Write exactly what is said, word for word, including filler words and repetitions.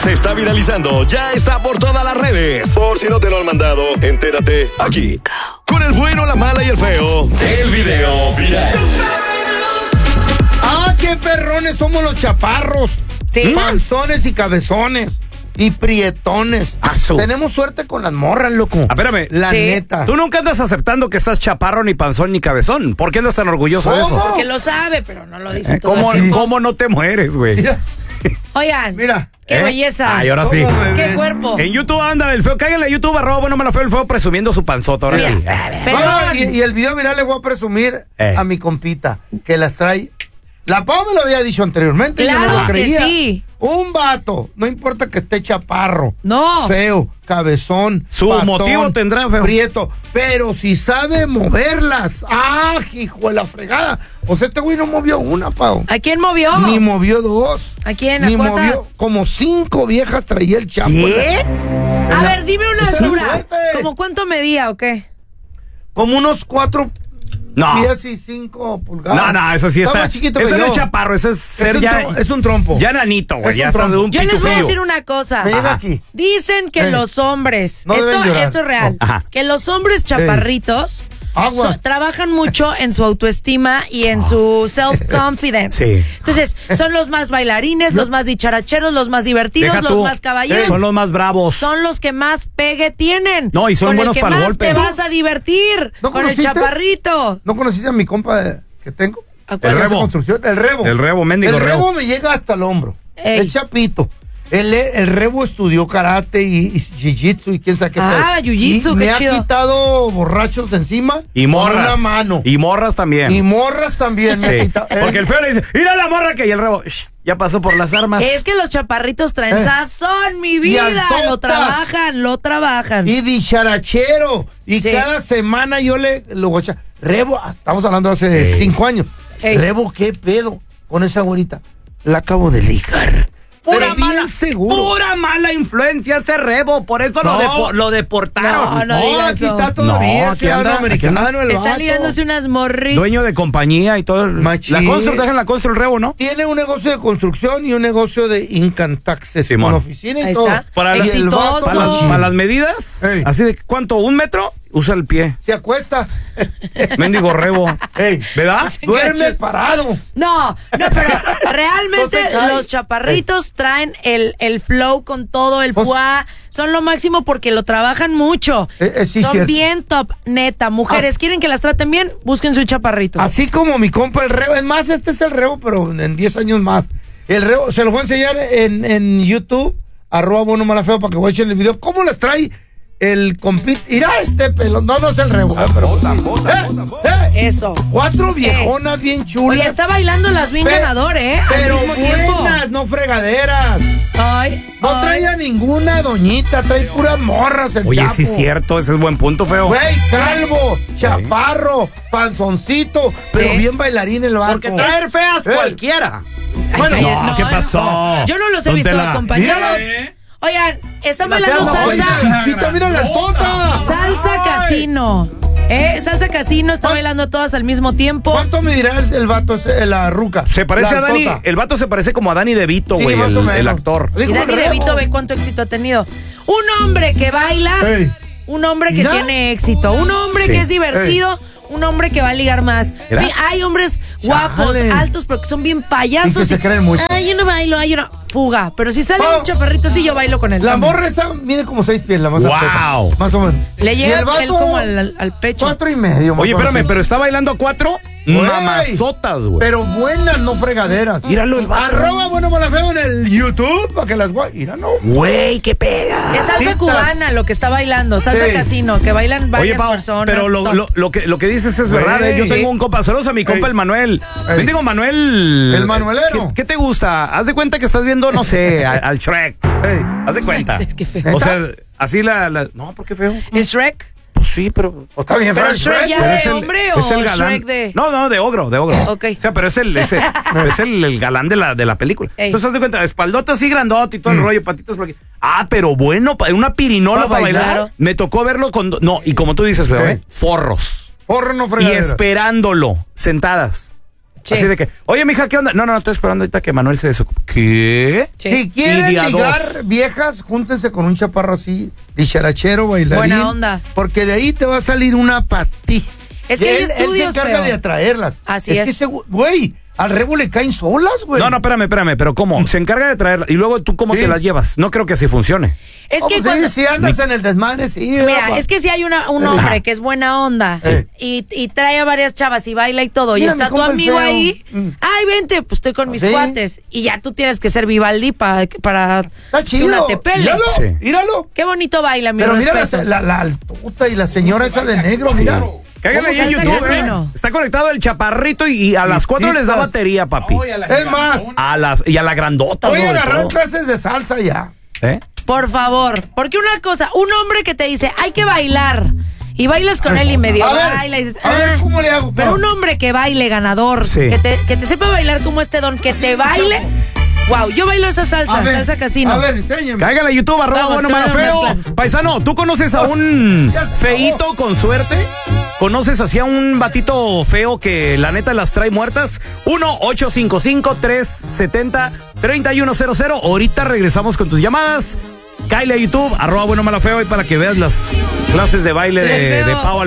se está viralizando ya está por todas las redes. Por si no te lo han mandado, entérate aquí. Con el bueno, la mala y el feo. El video viral. ¡Ah, qué perrones somos los chaparros! Sí. Panzones y cabezones. Y prietones. Azul. Tenemos suerte con las morras, loco. Ah, espérame. La Sí. neta. Tú nunca andas aceptando que estás chaparro, ni panzón, ni cabezón. ¿Por qué andas tan orgulloso de ¿Cómo? eso? Porque lo sabe, pero no lo dice Eh, todo ¿Cómo, el tiempo. ¿Cómo no te mueres, güey? Mira, Oigan, mira. qué ¿Eh? belleza. Ay, ahora sí. ¿Cómo me Qué ven? cuerpo. En YouTube anda el feo. Cállale a YouTube, arroba bueno, malo, feo, el feo presumiendo su panzota. Ahora Mira. sí. Perdón. Bueno, y, y el video viral le voy a presumir Eh. a mi compita, que las trae. La Pau me lo había dicho anteriormente, yo no Claro lo que creía. sí. Un vato, no importa que esté chaparro, No. feo, cabezón, Su patón, motivo tendrá, feo. prieto, pero si sabe moverlas, ¡ah, hijo de la fregada! O sea, este güey no movió una, Pau. ¿A quién movió? Ni movió dos. ¿A quién? ¿A Ni cuántas? movió, como cinco viejas traía el chapo. ¿Qué? A ver, dime una Sí, altura. fuerte. ¿Cómo cuánto medía o qué? Como unos cuatro No. pies y cinco pulgadas. No, no, eso sí está. más chiquito Eso que no yo. es chaparro, eso es ser un ya. tro- es un trompo. Ya nanito, Es güey. un Ya está de trompo. un Yo les voy a pitufillo. decir una cosa. Me llega Ajá. aquí. Dicen que Eh. los hombres, No esto, deben llorar. esto es real, Ajá. que los hombres chaparritos Aguas. so- trabajan mucho en su autoestima y en su self-confidence. Sí. Entonces, son los más bailarines, los más dicharacheros, los más divertidos, Deja los tú. más caballeros. Son los más bravos. Son los que más pegue tienen. No, y son con buenos el que para el más golpe. te vas a divertir. ¿No con el conociste? chaparrito. ¿No conociste a mi compa de- que tengo? ¿A cuál? El Que hace Rebo. construcción? El rebo. El Rebo, mendigo El Rebo. rebo me llega hasta el hombro. Ey. El chapito. El, el rebo estudió karate y, y jiu-jitsu y quién sabe qué. Ah, pedo. jiu-jitsu, Y qué me chido. ha quitado borrachos de encima. Y morras. Con una mano. Y morras también. Y morras también me ha Sí. quitado. Porque el feo le dice, mira la morra que y el rebo, "Shh, ya pasó por las armas. Es que los chaparritos traen Eh. sazón, mi Y vida. altotas. Lo trabajan, lo trabajan. Y dicharachero. Y Sí. cada semana yo le lo gocha. Rebo, estamos hablando hace Ey. cinco años. Ey. Rebo, ¿qué pedo con esa güerita? La acabo de ligar. Pura Pero bien mala, seguro. pura mala influencia este rebo, por eso No. lo, depo- lo deportaron. No, no digas aquí eso. está todavía, No, el aquí anda, ciudadano aquí anda. americano, el Está vato. ligándose unas morritas. Dueño de compañía y todo. el- Machín. La constru, dejan la constru el rebo, ¿no? Tiene un negocio de construcción y un negocio de income taxes Simón. con oficina y Ahí todo. está. Para Y la- el Exitoso. vato Para las, machín. para las medidas, Ey. así de ¿cuánto? ¿Un metro? Usa el pie. Se acuesta. Mendigo rebo. Ey, ¿Verdad? duerme Gachos. parado. No, no, pero realmente No se cae. los chaparritos traen el, el flow con todo, el Pues- fuá. Son lo máximo porque lo trabajan mucho. Eh, eh, sí, Son cierto. bien top, neta. Mujeres, As- ¿quieren que las traten bien? Busquen su chaparrito. Así como mi compa el rebo. Es más, este es el rebo, pero en diez años más. El rebo, se lo voy a enseñar en, en YouTube, arroba bueno mala feo, para que voy a echar el video. ¿Cómo les trae el compit? Irá este pelo. No, no es el rebo, eh, pero. Eh, eh, Eso. Cuatro viejonas bien chulas. Oye, está bailando las bien Pe- ganador, ¿eh? Pero Al mismo tiempo. buenas, no fregaderas. Ay, No ay. trae a ninguna doñita, trae puras morras el Oye, chapo. sí es cierto, ese es buen punto, feo. Güey, calvo, chaparro, panzoncito, pero Sí. bien bailarín el barco. Porque traer feas Eh. cualquiera. Bueno, Ay, no, ¿qué pasó? Yo no los he Don visto Tela. acompañados. Mira. Oigan, están La bailando fea Ay, salsa. chiquita, mira las totas. Salsa casino. ¿Eh? Salsa casino, está ¿Cuán- bailando todas al mismo tiempo. ¿Cuánto me dirá el, el vato, ese, la ruca? Se parece La a Dani, tota. el vato se parece como a Dani DeVito, Sí, güey, más o el, menos. el actor. Dijo Y Dani el rebo. DeVito ve cuánto éxito ha tenido. Un hombre que baila, Ey. un hombre que Mira. tiene éxito, un hombre Sí. que es divertido, un hombre que va a ligar más. Mira. Sí, hay hombres guapos, Chale. altos, pero que son bien payasos. Y que se creen mucho. Ay, yo no bailo, ay, yo no. Fuga. Pero si sale Oh. un chaparrito así, yo bailo con él. La también. morra esa mide como seis pies, la más Wow. alta. Más o menos. Le Y llega el vato, él como al, al- al pecho. cuatro y medio. más Oye, o menos. espérame, pero está bailando a cuatro Güey. mamazotas, güey. Pero buenas, no fregaderas. Míralo, el vato. Arroba bueno mala feo en el YouTube para que las guay. Mira, no. Güey, qué pega. Es salsa Titas. cubana lo que está bailando, salsa Sí. casino, que bailan Oye, varias Pau, personas. pero lo, top. lo, lo que, lo que dices es Güey. verdad, ¿eh? Yo Sí. tengo un compa, saludos a mi compa Ey. el Manuel. Ey. Yo digo, Manuel. El Manuelero. ¿Qué, qué te gusta? Haz de cuenta que estás viendo, no sé, a- al Shrek. Ey. Haz de cuenta. Ay, qué feo. O sea, así la, la- No, ¿por qué feo? ¿El Shrek? Pues sí, pero... O está bien, Pero Frank Shrek Shrek, ya güey. de es el- hombre es o el galán. Shrek de- No, no, de ogro, de ogro. Ok. O sea, pero es el, ese, es el, el galán de la, de la película. Ey. Entonces, haz de cuenta, espaldota así grandota y todo el rollo, patitas por aquí. Ah, pero bueno, pa- una pirinola ¿Para para bailar. bailar? Me tocó verlo con... No, y como tú dices, feo, ¿Qué? ¿eh? Forros. Porro no Y fregadera. esperándolo, sentadas. Sí. Así de que, oye, mija, ¿qué onda? No, no, no, estoy esperando ahorita que Manuel se desocupe. ¿Qué? Sí. Si quieren Y de a ligar dos. viejas, júntense con un chaparro así, dicharachero, bailarín. Buena onda. Porque de ahí te va a salir una para ti. Es que hay él, él se estudios, encarga feo. de atraerlas. Así es. es. que ese güey, al rebo le caen solas, güey. No, no, espérame, espérame, pero ¿cómo? Se encarga de traerla y luego tú cómo Sí. te la llevas. No creo que así funcione. Es Oh, que pues, cuando... sí, si andas en el desmadre, sí. Mira, papá. es que si hay una, un hombre que es buena onda Sí. y, y trae a varias chavas y baila y todo, Mira, y está mi tu compa el amigo feo. ahí, Mm. ay, vente, pues estoy con mis Sí. cuates. Y ya tú tienes que ser Vivaldi pa- para Está chido. una tepele. Míralo, Sí. míralo. Qué bonito baila, mi Pero mira la, respetos. la, la altuta y la señora esa de negro, Sí. mira. Cáiganle ahí en salsa YouTube, ¿eh? casino? Está conectado el chaparrito y, y a las cuatro les da Chiquitas. batería, papi. Es más, A las, y a la grandota. voy ¿no? a De agarrar todo. clases de salsa ya. ¿Eh? Por favor, porque una cosa, un hombre que te dice, hay que bailar, y bailas con él y medio A ver, baila y dices, a ver, "Ah". ¿cómo le hago? Pero un hombre que baile ganador, Sí. que, te, que te sepa bailar como este don, que te baile, wow, yo bailo esa salsa, A ver, salsa casino. A ver, enséñame. Cáigale a YouTube, arroba Vamos, bueno, te voy a malo, dar feo. unas clases. Paisano, ¿tú conoces a un Ya se feíto con suerte? ¿Conoces así a un batito feo que la neta las trae muertas? uno ocho cinco cinco, tres siete cero, tres uno cero cero. Ahorita regresamos con tus llamadas. Cáile a YouTube, arroba bueno, malo, feo, y para que veas las clases de baile de, de Pau al